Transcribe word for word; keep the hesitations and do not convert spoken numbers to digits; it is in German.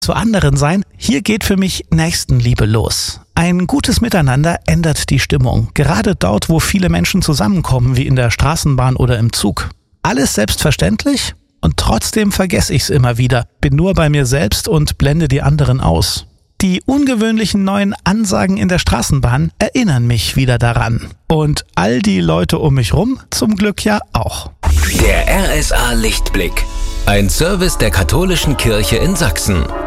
zu anderen sein, hier geht für mich Nächstenliebe los. Ein gutes Miteinander ändert die Stimmung, gerade dort, wo viele Menschen zusammenkommen, wie in der Straßenbahn oder im Zug. Alles selbstverständlich und trotzdem vergesse ich's immer wieder, bin nur bei mir selbst und blende die anderen aus. Die ungewöhnlichen neuen Ansagen in der Straßenbahn erinnern mich wieder daran. Und all die Leute um mich rum zum Glück ja auch. Der R S A Lichtblick. Ein Service der Katholischen Kirche in Sachsen.